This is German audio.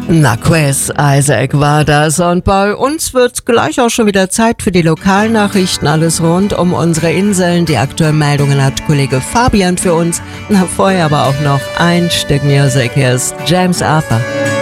Na, Chris Isaac war das und bei uns wird gleich auch schon wieder Zeit für die Lokalnachrichten. Alles rund um unsere Inseln. Die aktuellen Meldungen hat Kollege Fabian für uns. Na, vorher aber auch noch ein Stück Musik. Hier ist James Arthur.